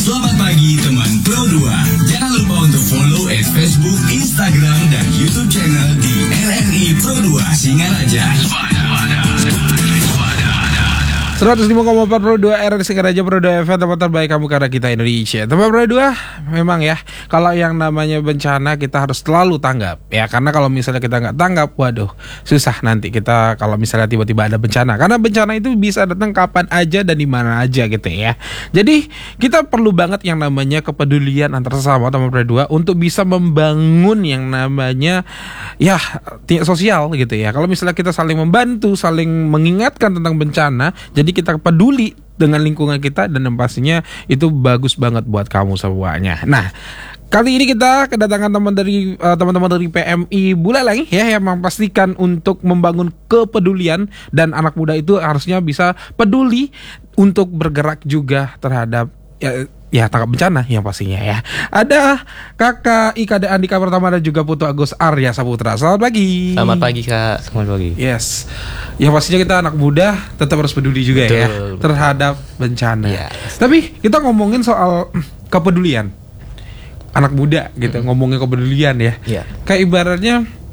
Selamat pagi teman Pro 2. Jangan lupa untuk follow Facebook, Instagram, dan YouTube channel di RRI Pro 2 Singaraja. 105,4 Pro 2 RRI Singaraja Pro 2 FM, tempat terbaik kamu karena kita Indonesia. Tempat Pro 2, memang ya, kalau yang namanya bencana kita harus selalu tanggap ya, karena kalau misalnya kita nggak tanggap, waduh, susah nanti kita kalau misalnya tiba-tiba ada bencana. Karena bencana itu bisa datang kapan aja dan di mana aja gitu ya. Jadi kita perlu banget yang namanya kepedulian antar sesama teman Pro 2 untuk bisa membangun yang namanya ya sosial gitu ya. Kalau misalnya kita saling membantu, saling mengingatkan tentang bencana, jadi kita peduli dengan lingkungan kita, dan yang pastinya itu bagus banget buat kamu semuanya. Nah, kali ini kita kedatangan teman-teman dari PMI Buleleng ya, yang memastikan untuk membangun kepedulian, dan anak muda itu harusnya bisa peduli untuk bergerak juga terhadap ya tanggap bencana yang pastinya ya. Ada Kakak IKD Andika Pertama dan juga Putu Agus Arya Saputra. Selamat pagi. Selamat pagi Kak. Selamat pagi. Yes. Yang pastinya kita anak muda tetap harus peduli juga. Betul, ya terhadap bencana. Yes. Tapi kita ngomongin soal kepedulian anak muda gitu, ngomongin kepedulian ya. Yeah. Kayak ibaratnya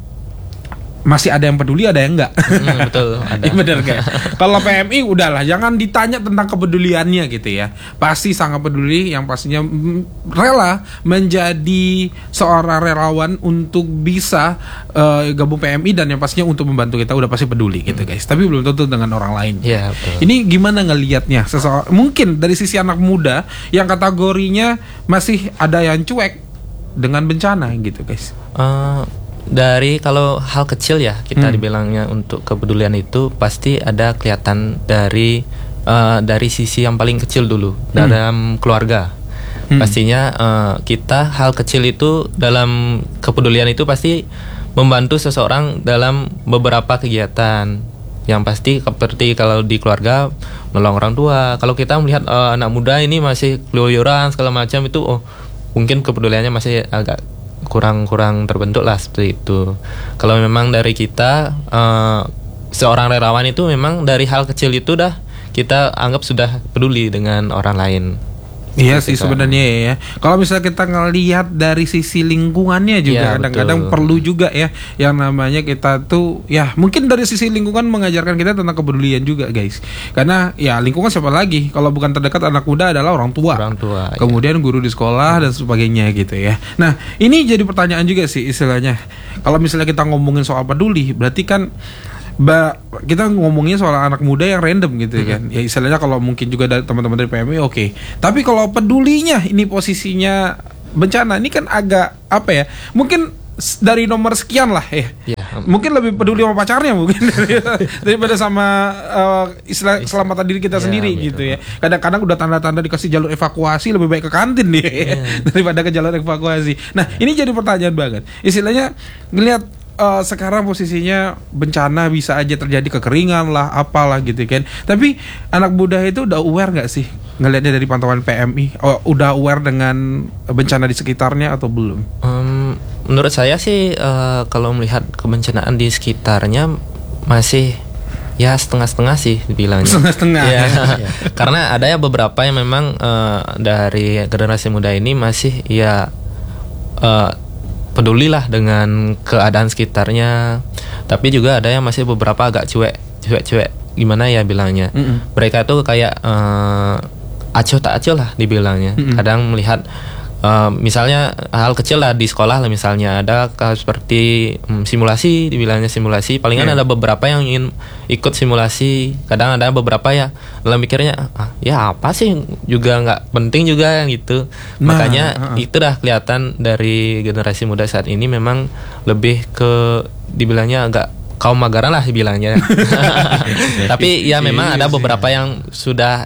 masih ada yang peduli, ada yang enggak. Betul, ada. Bener kan? Kalau PMI udahlah, jangan ditanya tentang kepeduliannya gitu ya. Pasti sangat peduli, yang pastinya rela menjadi seorang relawan untuk bisa gabung PMI, dan yang pastinya untuk membantu kita udah pasti peduli gitu guys. Tapi belum tentu dengan orang lain. Iya, betul. Ini gimana ngelihatnya? Mungkin dari sisi anak muda yang kategorinya masih ada yang cuek dengan bencana gitu guys. Dari kalau hal kecil ya kita dibilangnya untuk kepedulian itu pasti ada kelihatan dari sisi yang paling kecil dulu dalam keluarga. Pastinya kita hal kecil itu dalam kepedulian itu pasti membantu seseorang dalam beberapa kegiatan. Yang pasti seperti kalau di keluarga menolong orang tua. Kalau kita melihat anak muda ini masih keluyuran segala macam itu, mungkin kepeduliannya masih agak kurang terbentuk lah seperti itu. Kalau memang dari kita seorang relawan itu memang dari hal kecil itu dah kita anggap sudah peduli dengan orang lain. Iya sih sebenarnya ya. Kalau misalnya kita ngelihat dari sisi lingkungannya juga, ya, kadang-kadang perlu juga ya yang namanya kita tuh ya mungkin dari sisi lingkungan mengajarkan kita tentang kepedulian juga guys. Karena ya lingkungan siapa lagi kalau bukan terdekat anak muda adalah orang tua. Kemudian guru di sekolah dan sebagainya gitu ya. Nah, ini jadi pertanyaan juga sih istilahnya. Kalau misalnya kita ngomongin soal peduli, berarti kan kita ngomongin soal anak muda yang random gitu kan. Ya istilahnya kalau mungkin juga dari teman-teman dari PMI oke. Tapi kalau pedulinya ini posisinya bencana, ini kan agak apa ya? Mungkin dari nomor sekian lah ya. Mungkin lebih peduli sama pacarnya mungkin daripada sama istilah keselamatan diri kita sendiri gitu ya. Kadang-kadang udah tanda-tanda dikasih jalur evakuasi, lebih baik ke kantin nih daripada ke jalur evakuasi. Nah, ini jadi pertanyaan banget. Istilahnya ngelihat sekarang posisinya bencana bisa aja terjadi kekeringan lah, apalah gitu kan. Tapi anak muda itu udah aware nggak sih ngelihatnya dari pantauan PMI? Udah aware dengan bencana di sekitarnya atau belum? Menurut saya sih kalau melihat kebencanaan di sekitarnya masih ya setengah-setengah sih dibilangnya. Setengah-setengah ya. Karena ada ya beberapa yang memang dari generasi muda ini masih ya pedulilah dengan keadaan sekitarnya, tapi juga ada yang masih beberapa agak cuek gimana ya bilangnya. Mereka tuh kayak acuh tak acuh lah dibilangnya. Kadang melihat misalnya hal kecil lah di sekolah lah, misalnya ada seperti simulasi, dibilangnya simulasi, palingan ada beberapa yang ingin ikut simulasi. Kadang ada beberapa ya dalam mikirnya ya apa sih, juga nggak penting juga gitu. Makanya itu dah kelihatan dari generasi muda saat ini memang lebih ke dibilangnya agak kaum magaran lah dibilangnya. Tapi ya memang ada beberapa yang sudah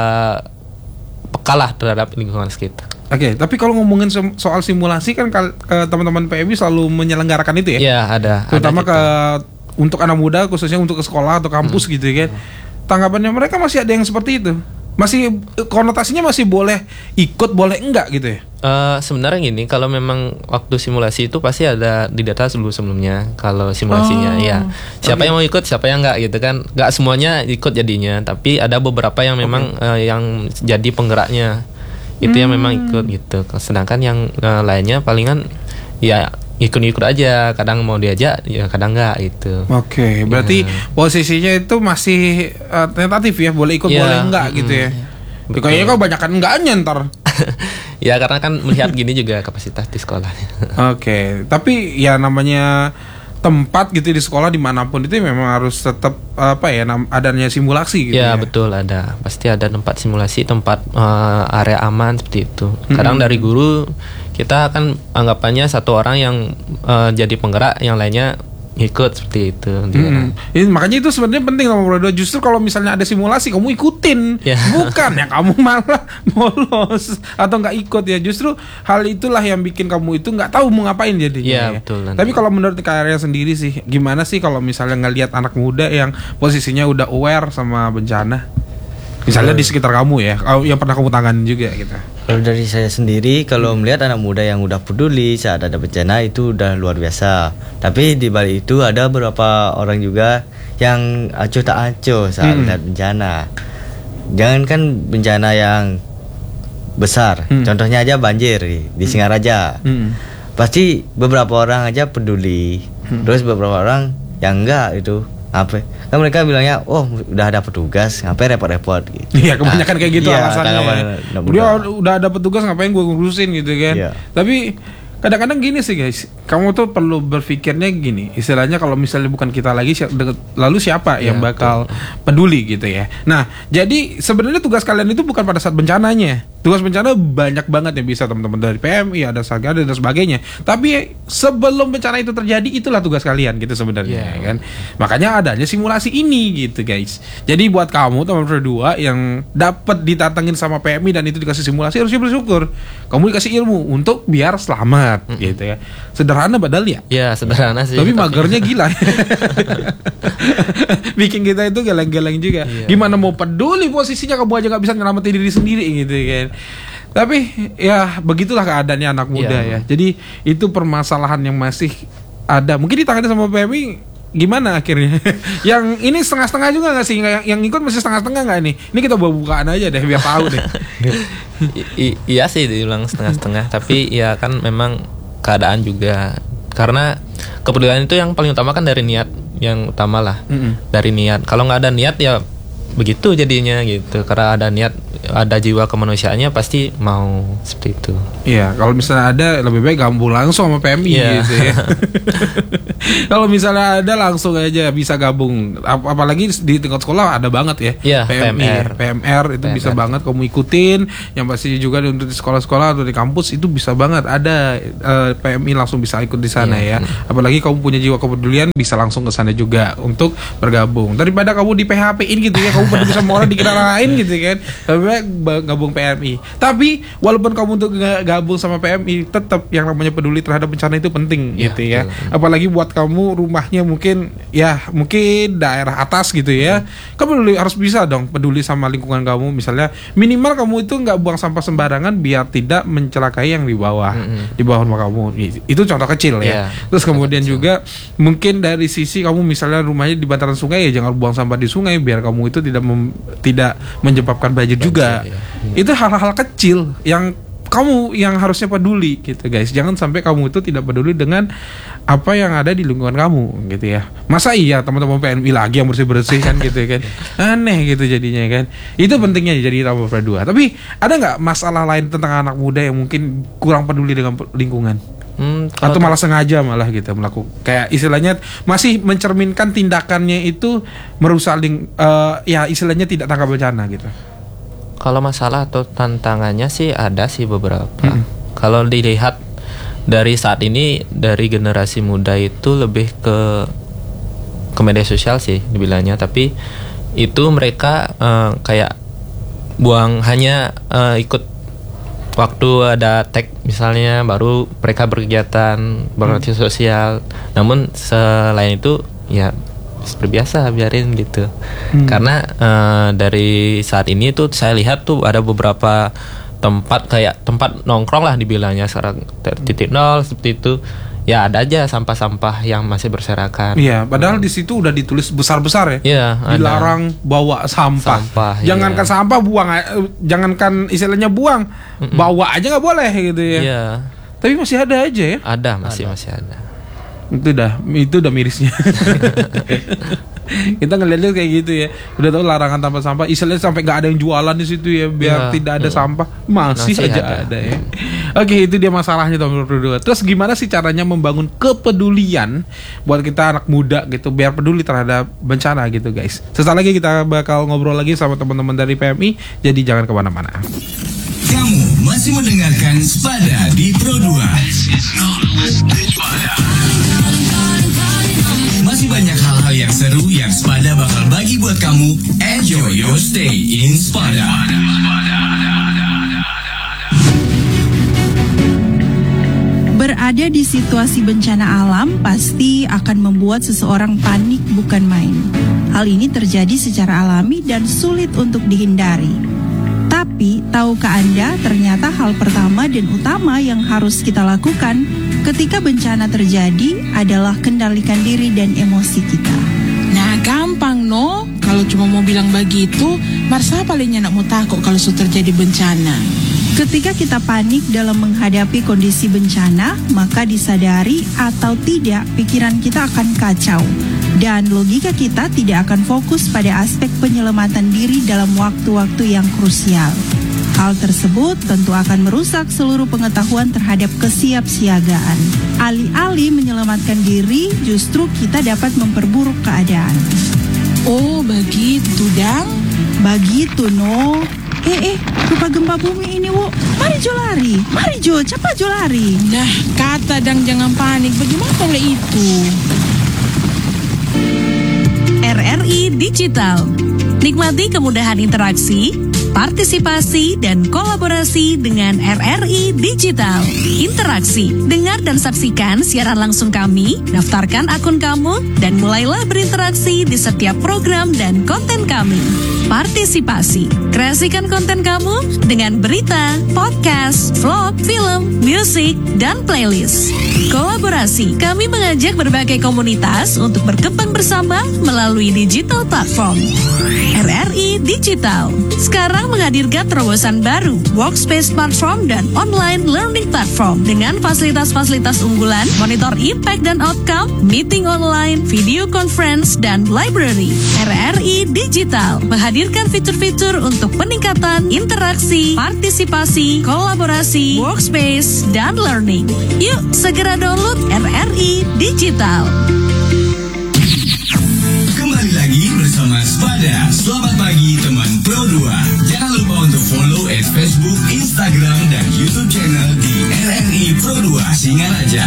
peka lah terhadap lingkungan sekitar. Oke, tapi kalau ngomongin soal simulasi kan teman-teman PMI selalu menyelenggarakan itu ya? Iya, ada. Terutama untuk anak muda, khususnya untuk ke sekolah atau kampus gitu kan. Tanggapannya mereka masih ada yang seperti itu? Masih konotasinya masih boleh ikut, boleh enggak gitu ya? Sebenarnya gini, kalau memang waktu simulasi itu pasti ada di data sebelumnya. Kalau simulasinya, ya siapa yang mau ikut, siapa yang enggak gitu kan? Enggak semuanya ikut jadinya, tapi ada beberapa yang memang yang jadi penggeraknya. Itu yang memang ikut gitu. Sedangkan yang lainnya palingan ya ikut-ikut aja, kadang mau diajak ya kadang enggak gitu. Oke, berarti posisinya itu masih tentatif ya, boleh ikut boleh enggak gitu ya. Kayaknya kau banyakan enggaknya ntar. Ya karena kan melihat gini juga kapasitas di sekolahnya. Oke, tapi ya namanya tempat gitu di sekolah dimanapun itu memang harus tetap adanya simulasi gitu ya. Betul, ada, pasti ada tempat simulasi, tempat area aman seperti itu. Kadang dari guru kita kan anggapannya satu orang yang jadi penggerak, yang lainnya ikut seperti itu. Makanya itu sebenarnya penting nomor 2. Justru kalau misalnya ada simulasi kamu ikutin, bukan ya kamu malah bolos atau nggak ikut ya. Justru hal itulah yang bikin kamu itu nggak tahu mau ngapain jadinya. Betul. Tapi kalau menurut Kak Arya sendiri sih, gimana sih kalau misalnya ngelihat anak muda yang posisinya udah aware sama bencana? Misalnya di sekitar kamu ya, yang pernah kamu tangan juga gitu. Kalau dari saya sendiri, kalau melihat anak muda yang udah peduli saat ada bencana itu udah luar biasa. Tapi di balik itu ada beberapa orang juga yang acuh tak acuh saat melihat bencana. Jangankan bencana yang besar, contohnya aja banjir di Singaraja. Pasti beberapa orang aja peduli, terus beberapa orang yang enggak itu. Apa? Kan mereka bilangnya, oh udah ada petugas, ngapain repot-repot gitu. Iya, kebanyakan kayak gitu alasannya. Udah ada petugas, ngapain gue ngurusin gitu kan. Tapi kadang-kadang gini sih guys, kamu tuh perlu berpikirnya gini, istilahnya kalau misalnya bukan kita lagi, lalu siapa yang bakal peduli gitu ya. Nah, jadi sebenarnya tugas kalian itu bukan pada saat bencananya. Tugas bencana banyak banget yang bisa teman-teman dari PMI, ada Sagada dan sebagainya. Tapi sebelum bencana itu terjadi, itulah tugas kalian gitu sebenarnya kan. Makanya adanya simulasi ini gitu guys. Jadi buat kamu teman-teman berdua yang dapat ditatangin sama PMI dan itu dikasih simulasi, harusnya bersyukur. Kamu dikasih ilmu untuk biar selamat gitu ya. Sederhana padahal ya. Ya sederhana sih. Tapi magernya gila. Bikin kita itu geleng-geleng juga. Gimana mau peduli posisinya, kamu aja gak bisa nyelamatin diri sendiri gitu kan. Tapi ya begitulah keadaannya anak muda ya. Jadi itu permasalahan yang masih ada. Mungkin ditangani sama PMI gimana akhirnya? Yang ini setengah-setengah juga gak sih? Yang ikut masih setengah-setengah gak nih? Ini kita bukaan aja deh biar tahu deh. Iya sih dibilang setengah-setengah. Tapi ya kan memang keadaan juga. Karena kepedulian itu yang paling utama kan dari niat. Yang utama lah dari niat. Kalau nggak ada niat ya begitu jadinya gitu. Karena ada niat, ada jiwa kemanusiaannya, pasti mau seperti itu. Iya, kalau misalnya ada lebih baik gabung langsung sama PMI gitu ya. Kalau misalnya ada langsung aja bisa gabung. Apalagi di tingkat sekolah ada banget ya. PMR itu bisa banget kamu ikutin. Yang pasti juga untuk di sekolah-sekolah atau di kampus itu bisa banget ada PMI langsung bisa ikut di sana ya. Apalagi kamu punya jiwa kepedulian bisa langsung ke sana juga untuk bergabung. Daripada kamu di PHP-in gitu ya, kamu peduli sama orang dikira lain gitu kan. Lebih baik gabung PMI. Tapi walaupun kamu untuk gabung sama PMI, tetap yang namanya peduli terhadap bencana itu penting gitu ya. Apalagi buat kamu rumahnya mungkin daerah atas gitu ya. Kamu harus bisa dong peduli sama lingkungan kamu. Misalnya minimal kamu itu nggak buang sampah sembarangan biar tidak mencelakai yang di bawah rumah kamu. Itu contoh kecil ya. Terus kemudian juga mungkin dari sisi kamu misalnya rumahnya di bantaran sungai, ya jangan buang sampah di sungai biar kamu itu tidak menyebabkan banjir juga. Itu hal-hal kecil yang kamu yang harusnya peduli gitu guys. Jangan sampai kamu itu tidak peduli dengan apa yang ada di lingkungan kamu gitu ya. Masa iya teman-teman PMI lagi yang bersih-bersih kan gitu kan. Aneh gitu jadinya kan. Itu pentingnya jadi nomor 2. Tapi ada nggak masalah lain tentang anak muda yang mungkin kurang peduli dengan lingkungan? Atau malah sengaja malah gitu melakukan kayak istilahnya masih mencerminkan tindakannya itu merusak ya istilahnya tidak tanggap bencana gitu. Kalau masalah atau tantangannya sih ada sih beberapa. Kalau dilihat dari saat ini dari generasi muda itu lebih ke media sosial sih dibilangnya, tapi itu mereka kayak buang hanya ikut waktu ada tag misalnya baru mereka berkegiatan berarti sosial. Namun selain itu ya seperti biasa biarin gitu. Karena dari saat ini tuh saya lihat tuh ada beberapa tempat kayak tempat nongkrong lah dibilangnya sekarang titik nol seperti itu, ya ada aja sampah-sampah yang masih berserakan. Iya, padahal di situ udah ditulis besar-besar ya. Iya, dilarang bawa sampah. Jangankan sampah buang, jangankan istilahnya buang, bawa aja nggak boleh gitu ya. Iya. Tapi masih ada aja ya. Ada, masih ada. Itu udah mirisnya. Kita ngeliatnya kayak gitu ya. Udah tahu larangan tanpa sampah, istilahnya sampai nggak ada yang jualan di situ ya, biar tidak ada sampah. Masih aja ada ya. Oke, itu dia masalahnya teman berdua. Terus gimana sih caranya membangun kepedulian buat kita anak muda gitu, biar peduli terhadap bencana gitu guys. Sesaat lagi kita bakal ngobrol lagi sama teman-teman dari PMI. Jadi jangan kemana-mana. Kamu masih mendengarkan Spada di Pro 2. Masih banyak hal-hal yang seru yang Spada bakal bagi buat kamu. Enjoy your stay in Spada. Berada di situasi bencana alam pasti akan membuat seseorang panik bukan main. Hal ini terjadi secara alami dan sulit untuk dihindari. Tapi, tahukah Anda ternyata hal pertama dan utama yang harus kita lakukan ketika bencana terjadi adalah kendalikan diri dan emosi kita. Nah, gampang no. Kalau cuma mau bilang begitu, Marsa palingnya nak mau takut kalau sudah terjadi bencana. Ketika kita panik dalam menghadapi kondisi bencana, maka disadari atau tidak pikiran kita akan kacau. Dan logika kita tidak akan fokus pada aspek penyelamatan diri dalam waktu-waktu yang krusial. Hal tersebut tentu akan merusak seluruh pengetahuan terhadap kesiapsiagaan. Alih-alih menyelamatkan diri, justru kita dapat memperburuk keadaan. Oh, begitu, Dang? Begitu, no. Rupa gempa bumi ini, wo. Mari Jo lari. Mari Jo, cepat Jo lari. Nah, kata Dang jangan panik. Bagaimana oleh itu? RRI Digital. Nikmati kemudahan interaksi, partisipasi, dan kolaborasi dengan RRI Digital. Interaksi, dengar dan saksikan siaran langsung kami, daftarkan akun kamu, dan mulailah berinteraksi di setiap program dan konten kami. Partisipasi, kreasikan konten kamu dengan berita, podcast, vlog, film, musik, dan playlist. Kolaborasi, kami mengajak berbagai komunitas untuk berkembang bersama melalui digital platform. RRI Digital sekarang menghadirkan terobosan baru, workspace platform dan online learning platform dengan fasilitas-fasilitas unggulan, monitor impact dan outcome, meeting online, video conference, dan library. RRI Digital menghadirkan fitur-fitur untuk peningkatan interaksi, partisipasi, kolaborasi, workspace, dan learning. Yuk, segera download RRI Digital. Kembali lagi bersama Spada. Selamat pagi teman Pro 2. Jangan lupa untuk follow Facebook, Instagram, dan YouTube channel di RRI Pro 2 Singaraja.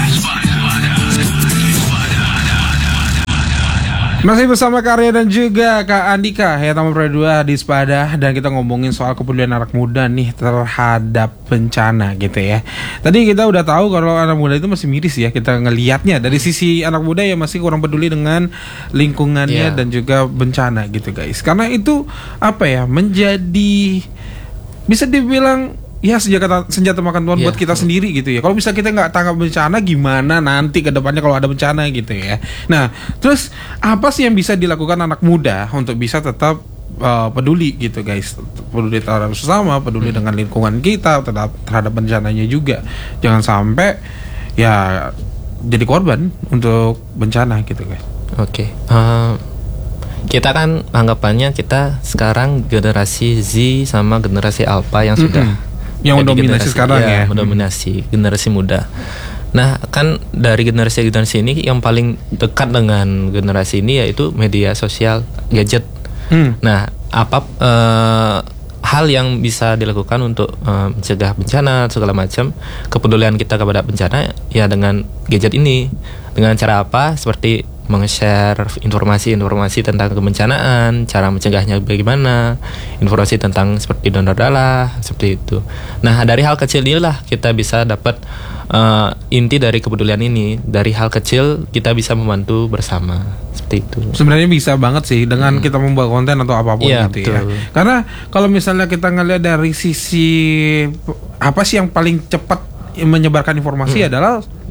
Masih bersama Karya dan juga Kak Andika ya teman Pro 2 di Spada, dan kita ngomongin soal kepedulian anak muda nih terhadap bencana gitu ya. Tadi kita udah tahu kalau anak muda itu masih miris ya, kita ngelihatnya dari sisi anak muda yang masih kurang peduli dengan lingkungannya dan juga bencana gitu guys. Karena itu apa ya, menjadi bisa dibilang ya senjata makan tuan buat kita sendiri gitu ya. Kalau bisa kita nggak tangkap bencana, gimana nanti ke depannya kalau ada bencana gitu ya. Nah, terus apa sih yang bisa dilakukan anak muda untuk bisa tetap peduli gitu guys, peduli terhadap sesama, peduli dengan lingkungan kita, terhadap bencananya juga. Jangan sampai ya jadi korban untuk bencana gitu guys. Oke. Kita kan anggapannya kita sekarang generasi Z sama generasi Alpha yang sudah yang mendominasi sekarang ya, mendominasi generasi muda. Nah, kan dari generasi ini yang paling dekat dengan generasi ini yaitu media sosial, gadget. Nah, apa hal yang bisa dilakukan untuk mencegah bencana segala macam, kepedulian kita kepada bencana ya dengan gadget ini. Dengan cara apa? Seperti meng-share informasi tentang kebencanaan, cara mencegahnya bagaimana, informasi tentang seperti donor darah, seperti itu. Nah, dari hal kecil inilah kita bisa dapat inti dari kepedulian ini. Dari hal kecil kita bisa membantu bersama, seperti itu. Sebenarnya bisa banget sih dengan kita membuat konten atau apapun gitu betul. Ya. Karena kalau misalnya kita ngelihat dari sisi apa sih yang paling cepat menyebarkan informasi adalah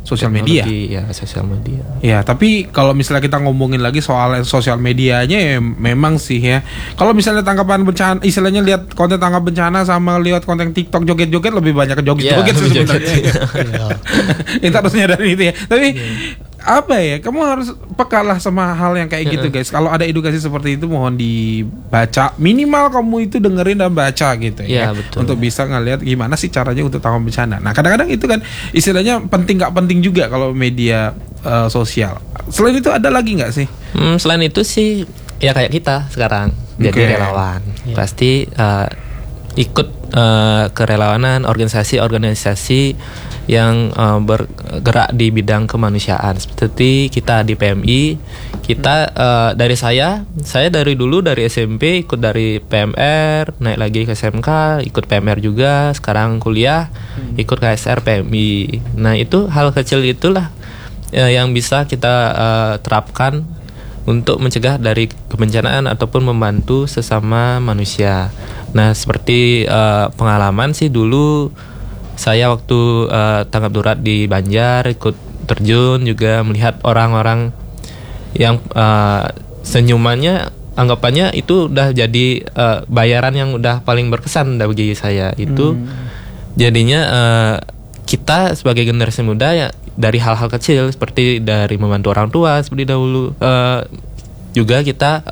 sosial media. Ya, sosial media. Ya, tapi kalau misalnya kita ngomongin lagi soal sosial medianya ya memang sih ya. Kalau misalnya tangkapan bencana, istilahnya lihat konten tanggap bencana sama lihat konten TikTok joget-joget lebih banyak ke joget-joget sih sebenarnya. Kita harus nyadarin itu ya. Tapi apa ya, kamu harus pekalah sama hal yang kayak gitu guys. Kalau ada edukasi seperti itu mohon dibaca, minimal kamu itu dengerin dan baca gitu ya, betul. Untuk bisa ngelihat gimana sih caranya untuk tanggap bencana. Nah kadang-kadang itu kan istilahnya penting nggak penting juga kalau media sosial. Selain itu ada lagi nggak sih? Selain itu sih ya kayak kita sekarang jadi relawan, pasti ikut kerelawanan organisasi-organisasi yang bergerak di bidang kemanusiaan. Seperti kita di PMI, kita dari saya dari dulu dari SMP ikut dari PMR, naik lagi ke SMK, ikut PMR juga, sekarang kuliah ikut KSR PMI. Nah itu hal kecil itulah yang bisa kita terapkan untuk mencegah dari kebencanaan ataupun membantu sesama manusia. Nah seperti pengalaman sih dulu saya waktu tanggap darurat di Banjar ikut terjun juga melihat orang-orang yang senyumannya anggapannya itu udah jadi bayaran yang udah paling berkesan bagi saya itu. Jadinya kita sebagai generasi muda ya dari hal-hal kecil seperti dari membantu orang tua seperti dahulu juga kita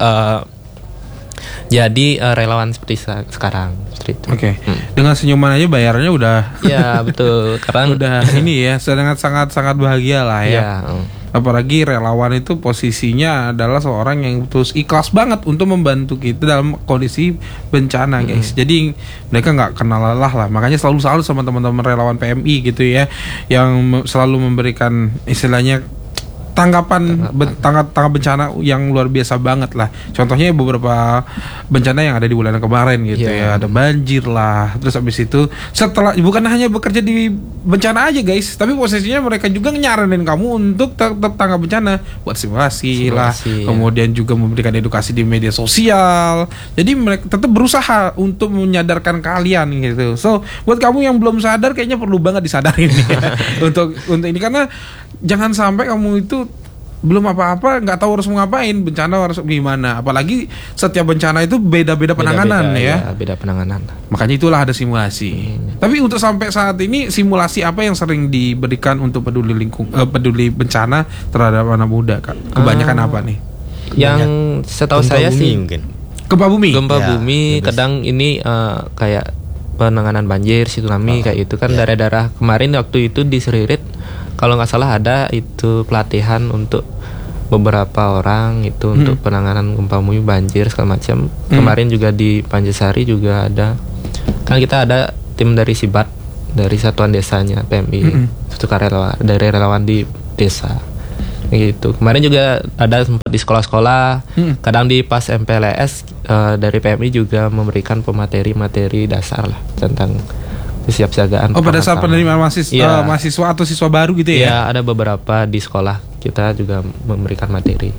jadi relawan seperti sekarang seperti itu. Oke. Dengan senyuman aja bayarannya udah. Ya betul. Karena udah ini ya sangat bahagia lah ya. Apalagi relawan itu posisinya adalah seorang yang terus ikhlas banget untuk membantu kita dalam kondisi bencana guys. Jadi mereka nggak kenal lelah lah. Makanya selalu sama teman-teman relawan PMI gitu ya, yang selalu memberikan istilahnya tanggapan bencana yang luar biasa banget lah. Contohnya beberapa bencana yang ada di bulan kemarin gitu ya, ada banjir lah. Terus habis itu setelah bukan hanya bekerja di bencana aja guys, tapi posisinya mereka juga nyaranin kamu untuk tanggap bencana, buat simulasi lah, kemudian juga memberikan edukasi di media sosial. Jadi mereka tetap berusaha untuk menyadarkan kalian gitu. So buat kamu yang belum sadar kayaknya perlu banget disadarin ya. untuk ini karena jangan sampai kamu itu belum apa-apa nggak tahu harus ngapain, bencana harus gimana. Apalagi setiap bencana itu beda-beda penanganan ya. Beda penanganan. Makanya itulah ada simulasi. Tapi untuk sampai saat ini simulasi apa yang sering diberikan untuk peduli bencana terhadap anak muda Kak? Kebanyakan apa nih? Yang setahu saya sih mungkin gempa bumi. Bumi kadang ini kayak penanganan banjir, tsunami kayak itu kan daerah-daerah kemarin waktu itu di Seririt kalau nggak salah ada itu pelatihan untuk beberapa orang itu untuk penanganan gempa bumi, banjir segala macam. Kemarin juga di Panjasari juga ada. Kan kita ada tim dari Sibat dari satuan desanya PMI, sukarelawan dari relawan di desa. Gitu. Kemarin juga ada sempat di sekolah-sekolah. Kadang di pas MPLS dari PMI juga memberikan pemateri-materi dasar lah tentang kesiapsiagaan. Pada saat penerimaan mahasiswa atau siswa baru gitu ya? Iya, ada beberapa di sekolah kita juga memberikan materi.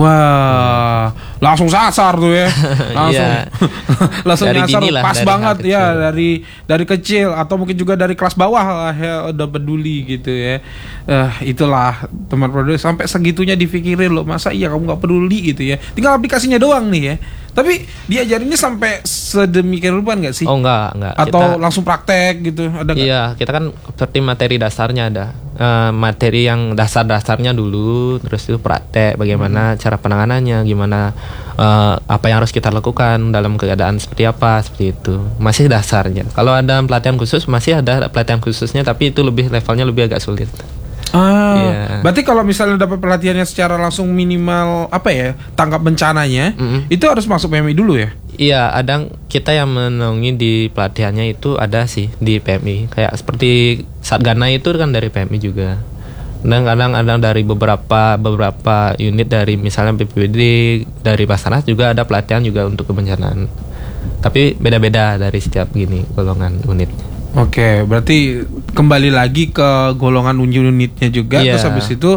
Wah, langsung sasar tuh ya, langsung nyasar pas banget ya dari kecil atau mungkin juga dari kelas bawah lah ya udah peduli gitu ya. Itulah teman produser sampai segitunya dipikirin loh, masa iya kamu nggak peduli gitu ya, tinggal aplikasinya doang nih ya. Tapi diajarinnya sampai sedemikian rupa nggak sih? Oh enggak. Atau kita langsung praktek gitu ada nggak? Iya, kita kan seperti materi dasarnya ada. Materi yang dasar-dasarnya dulu, terus itu praktek bagaimana cara penanganannya, gimana apa yang harus kita lakukan dalam keadaan seperti apa, seperti itu. Masih dasarnya. Kalau ada pelatihan khusus masih ada pelatihan khususnya, tapi itu levelnya lebih agak sulit. Berarti kalau misalnya dapat pelatihannya secara langsung minimal tanggap bencananya, itu harus masuk PMI dulu ya? Iya, ada kita yang menaungi di pelatihannya itu ada sih di PMI. Kayak seperti Satgana itu kan dari PMI juga. Dan kadang ada dari beberapa unit dari misalnya BPBD, dari Basarnas juga ada pelatihan juga untuk kebencanaan. Tapi beda-beda dari setiap golongan unitnya. Oke, berarti kembali lagi ke golongan unitnya juga. Terus habis itu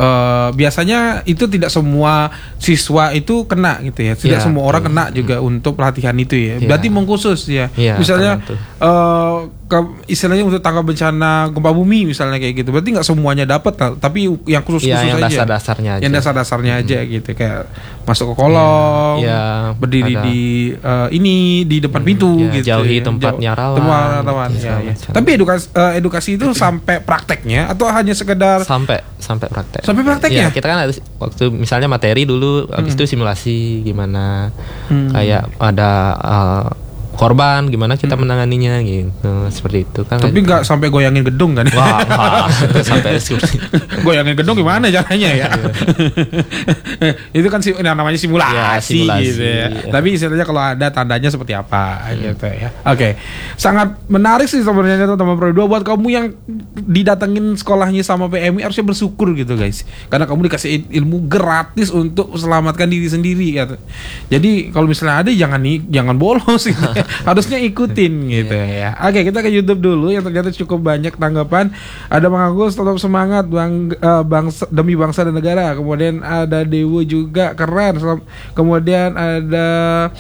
biasanya itu tidak semua siswa itu kena gitu ya. Tidak semua orang kena juga untuk pelatihan itu ya. Berarti mengkhusus ya. Misalnya istilahnya untuk tanggap bencana gempa bumi misalnya kayak gitu. Berarti nggak semuanya dapat, tapi yang khusus yang aja. Dasar-dasarnya aja. Yang dasar-dasarnya aja gitu, kayak masuk ke kolong, berdiri di di depan pintu gitu. Jauhi tempatnya rawan. Tapi edukasi itu sampai prakteknya atau hanya sekedar sampai praktek. Sampai prakteknya. Ya, kita kan waktu misalnya materi dulu, habis itu simulasi gimana, kayak ada korban gimana kita menanganinya gitu, seperti itu kan. Tapi nggak sampai goyangin gedung kan? Wah sampai goyangin gedung gimana caranya ya? Itu kan namanya simulasi gitu ya. Tapi istilahnya kalau ada tandanya seperti apa gitu ya. Oke. Sangat menarik sih sebenarnya teman-teman Pro 2. Buat kamu yang didatengin sekolahnya sama PMI harusnya bersyukur gitu guys. Karena kamu dikasih ilmu gratis untuk selamatkan diri sendiri gitu. Jadi kalau misalnya ada jangan bolos gitu. Harusnya ikutin gitu ya. Oke, kita ke YouTube dulu yang ternyata cukup banyak tanggapan. Ada Bang Agus, tetap semangat bangsa, demi bangsa dan negara. Kemudian ada Dewo juga keren. Kemudian ada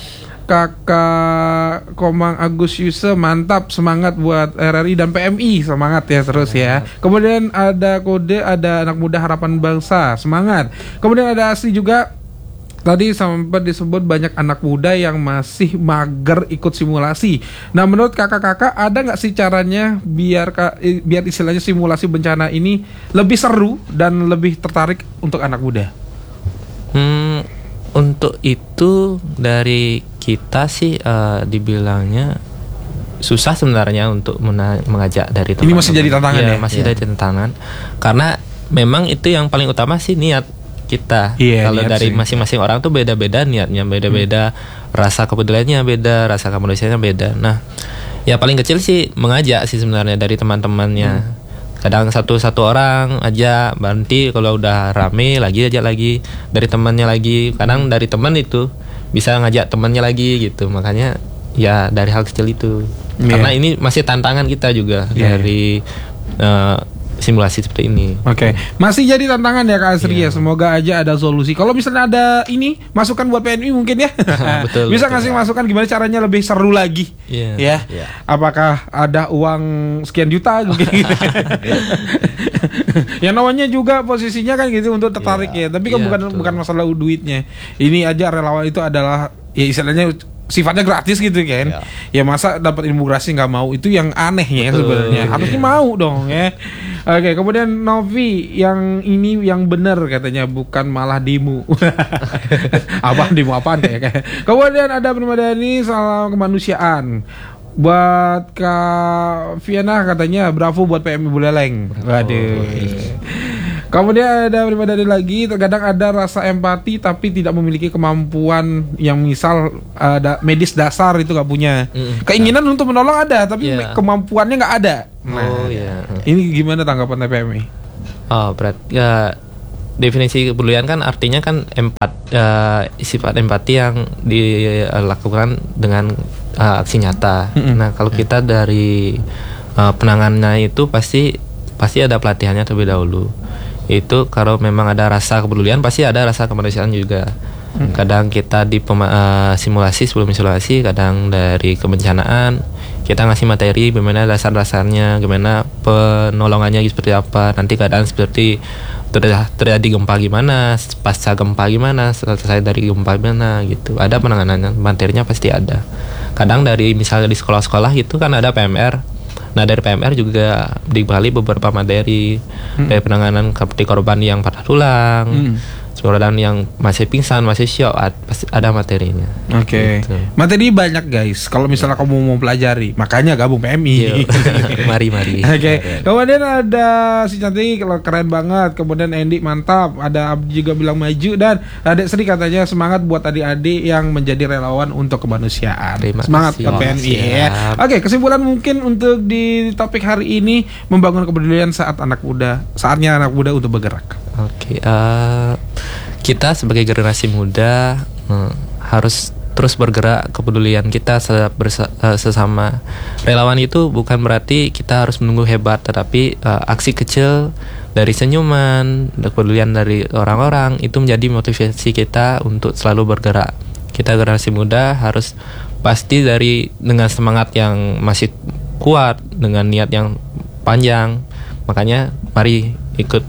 Kakak Komang Agus Yuse, mantap, semangat buat RRI dan PMI, semangat ya terus ya. Kemudian ada Kode, ada Anak Muda Harapan Bangsa, semangat. Kemudian ada Asli juga. Tadi sempat disebut banyak anak muda yang masih mager ikut simulasi. Nah, menurut kakak-kakak ada nggak sih caranya biar istilahnya simulasi bencana ini lebih seru dan lebih tertarik untuk anak muda? Untuk itu dari kita sih dibilangnya susah sebenarnya untuk mengajak dari teman-teman. Ini masih jadi tantangan ya? Masih jadi tantangan. Karena memang itu yang paling utama sih niat kita. Kalau dari masing-masing orang tuh beda-beda niatnya, beda-beda rasa kepeduliannya beda, rasa kemanusiaannya beda. Nah, ya paling kecil sih mengajak sih sebenarnya dari teman-temannya. Kadang satu orang aja, berhenti kalau udah rame lagi ajak lagi dari temannya lagi. Kadang dari teman itu bisa ngajak temannya lagi gitu. Makanya ya dari hal kecil itu. Karena ini masih tantangan kita juga dari simulasi seperti ini. Oke. Masih jadi tantangan ya Kak Asri ya. Semoga aja ada solusi. Kalau misalnya ada masukan buat PMI mungkin ya. Betul. Bisa ngasih masukan gimana caranya lebih seru lagi. Ya. Apakah ada uang sekian juta mungkin gitu. Ya namanya juga posisinya kan gitu untuk tertarik ya. Tapi kan bukan masalah duitnya. Ini aja relawan itu adalah ya istilahnya sifatnya gratis gitu kan. Ya masa dapat ilmu gratis nggak mau, itu yang anehnya sebenarnya. Harusnya mau dong ya. Oke, kemudian Novi yang ini yang benar katanya, bukan malah demo. Apaan kayak. Kemudian ada Permadani, salam kemanusiaan. Buat Kak Viana katanya bravo buat PMI Buleleng. Waduh. Kemudian ada Permadani lagi, terkadang ada rasa empati tapi tidak memiliki kemampuan yang misal ada medis dasar itu gak punya. Keinginan untuk menolong ada tapi kemampuannya gak ada. Ini gimana tanggapan PMI? Berarti definisi kepedulian kan artinya kan sifat empati yang dilakukan dengan aksi nyata. Nah, kalau kita dari penanganannya itu pasti ada pelatihannya terlebih dahulu. Itu kalau memang ada rasa kepedulian pasti ada rasa kemanusiaan juga. Kadang kita di simulasi, sebelum simulasi, kadang dari kebencanaan kita ngasih materi bagaimana dasar-dasarnya, gimana penolongannya seperti apa, nanti keadaan seperti terjadi gempa gimana, pasca gempa gimana, selesai dari gempa gimana gitu. Ada penanganannya, materinya pasti ada. Kadang dari misalnya di sekolah-sekolah gitu kan ada PMR. Nah, dari PMR juga dibalik beberapa materi dari penanganan seperti korban yang patah tulang, korban yang masih pingsan, masih syok, pasti ada materinya. Oke. Gitu. Materi banyak guys. Kalau misalnya kamu mau pelajari, makanya gabung PMI. Mari. Oke. Kemudian ada si cantik, keren banget. Kemudian Endi mantap. Ada Abdi juga bilang maju, dan Adek Sri katanya semangat buat adik-adik yang menjadi relawan untuk kemanusiaan. Semangat buat PMI ya. Oke, kesimpulan mungkin untuk di topik hari ini, membangun kepedulian saatnya anak muda untuk bergerak. Oke. Kita sebagai generasi muda harus terus bergerak. Kepedulian kita sesama relawan itu bukan berarti kita harus menunggu hebat, tetapi aksi kecil dari senyuman, kepedulian dari orang-orang itu menjadi motivasi kita untuk selalu bergerak. Kita generasi muda harus pasti dengan semangat yang masih kuat, dengan niat yang panjang. Makanya mari ikut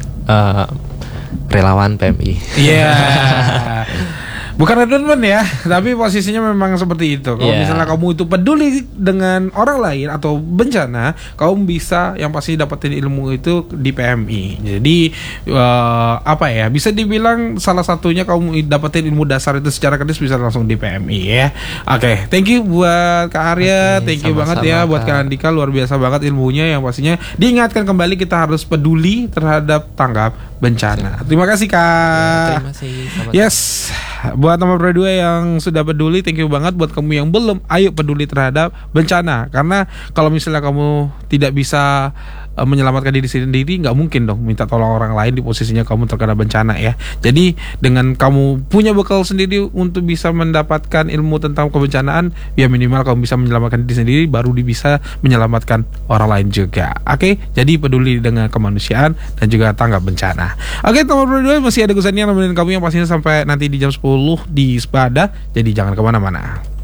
relawan PMI. Iya. Bukan redundant ya, tapi posisinya memang seperti itu. Kalau misalnya kamu itu peduli dengan orang lain atau bencana, kamu bisa yang pasti dapetin ilmu itu di PMI. Jadi apa ya? Bisa dibilang salah satunya kamu dapetin ilmu dasar itu secara kedis bisa langsung di PMI ya. Oke, thank you buat Kak Arya, thank you banget ya buat Kak Andika, luar biasa banget ilmunya yang pastinya diingatkan kembali kita harus peduli terhadap tanggap bencana. Terima kasih Kak. Terima kasih. Yes. Buat teman Pro 2 yang sudah peduli, thank you banget. Buat kamu yang belum, ayo peduli terhadap bencana. Karena kalau misalnya kamu tidak bisa menyelamatkan diri sendiri, nggak mungkin dong minta tolong orang lain di posisinya kamu terkena bencana ya. Jadi dengan kamu punya bekal sendiri untuk bisa mendapatkan ilmu tentang kebencanaan, ya minimal kamu bisa menyelamatkan diri sendiri, baru bisa menyelamatkan orang lain juga. Oke, jadi peduli dengan kemanusiaan dan juga tanggap bencana. Oke, teman Pro 2, masih ada Gusannya nemenin kamu yang pastinya sampai nanti di jam 10 di Sepada. Jadi jangan kemana-mana.